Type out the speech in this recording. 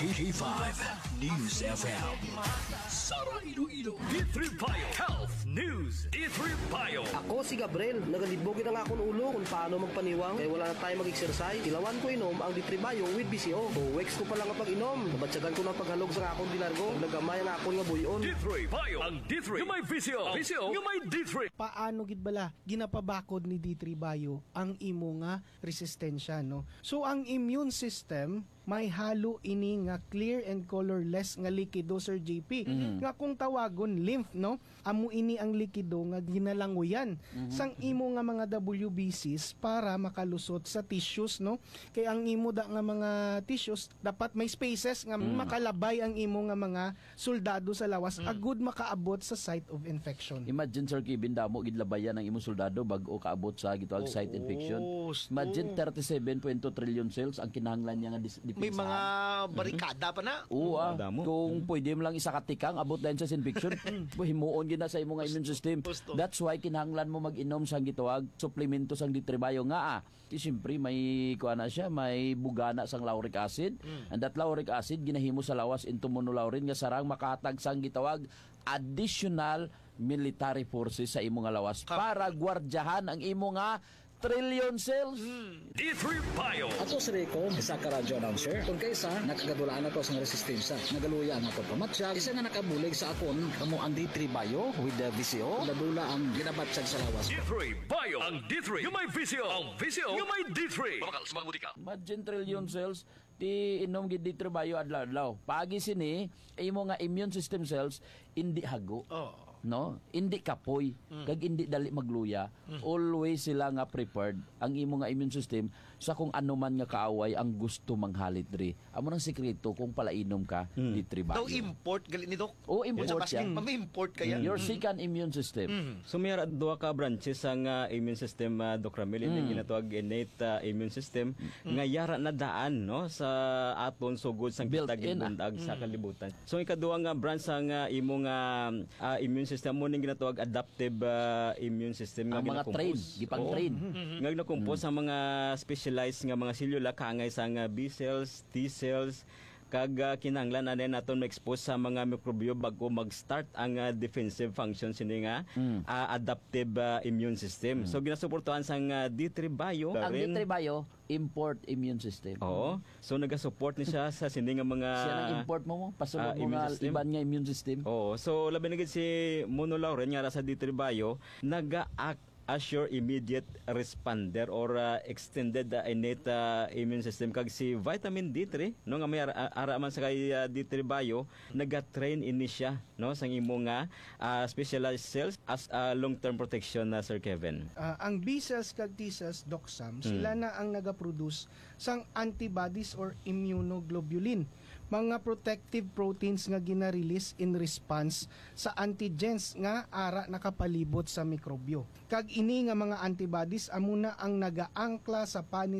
G5 News FM. Sara Iloilo. D3 Bio Health News. D3 Bio. Ako si Gabriel, nagalibogin ang akong ulo kung paano magpaniwang kaya wala na tayo mag-exercise. Tilawan ko inom ang D3 Bio with BCO. 2 weeks ko pa lang ang pag-inom. Nabatsagan ko ng paghalog sa akong dilargo. Nagamay ang akong nga buyon. D3 Bio. Ang D3 yung may VCO. VCO yung may D3. Paano gid bala ginapabakod ni D3 Bio ang imo nga resistensya, no? So ang immune system may halo ini nga clear and colorless nga likido, Sir JP. Nga kung tawagon lymph, no? Amo ini ang likido nga ginalanguyan sang imo nga mga WBCs para makalusot sa tissues, no? Kay ang imo da nga mga tissues dapat may spaces nga makalabay ang imo nga mga soldado sa lawas agud makaabot sa site of infection. Imagine, Sir Kevin, damo gidlabayan ang imong soldado bago kaabot sa gitawag site infection. Imagine 37.2 trillion cells ang kinahanglan niya nga May mga barikada pa na. Oo, kung pwede mo lang isa katikang abot dahil sa infection, himuon gid na sa imong immune system. That's why kinahanglan mo mag-inom sang gitawag suplemento sang D3 Bio nga. Siyempre may kuana siya, may bugana sang lauric acid. And that lauric acid ginahimo sa lawas into monolaurin nga sarang makahatag sang gitawag additional military forces sa imo nga lawas para gwardyahan ang imo nga trillion cells. D3 Bio. Ato si Rico, isa ka radio announcer. Kung kaysa, nakagadulaan ako sa resistensya. Nagaluya ang ako pamatsyag. Isa nga nakabulig sa akon, kamo ang D3 Bio with the VCO. Dadula ang ginabatsyag sa lawas. D3 Bio. Ang D3 yung may VCO. Ang VCO yung may D3. Babakal, sumagbudi ka. Imagine trillion cells ti inom gid D3 Bio adlaw-adlaw. Pagi sini imo nga immune system cells indi hago. No, hindi kapoy kag hindi dali magluya. Always sila nga prepared ang imo nga immune system sa kung ano man nga kaaway ang gusto manghalit diri. Amo nang sekreto kung palainom ka D3 Bio. Daw import gali ni Doc. Oh, import yan. May import kaya. Your second immune system. So mayroon duha ka branches ang immune system, Doc Ramil, yung ginatawag innate immune system nga yara na daan, no, sa aton sugod sang kitagin bundag sa kalibutan. So ikaduha nga branch ang imo nga immune system mo ning ginatawag adaptive immune system nga ginakompose. Gipang-train. Nga ginakompose ang mga specialized nga mga selula kaangay sa B cells, T cells, kag kinahanglan na naton ma-expose sa mga mikrobyo bago mag-start ang defensive function sini nga adaptive immune system. So ginasuportuhan sang D3 Bio. Ang D3 Bio import immune system. Oo. So naga-support ni siya sa sini nga mga siya nang import mo pasulod mo nga iban nga immune system. Oo. So labi na gid si monolaurin nga sa D3 Bio naga-act as your immediate responder or extended innate immune system. Kag si vitamin D3 no nga may ara man sa kay D3 Bio naga-train ini siya no sang imo nga specialized cells as long-term protection na Sir Kevin. Ang B cells kag T cells, Doc Sam, sila na ang nagaproduce sang antibodies or immunoglobulin, mga protective proteins nga gina-release in response sa antigens nga ara nakapalibot sa mikrobyo. Kag ini nga mga antibodies amo na ang nagaangkla sa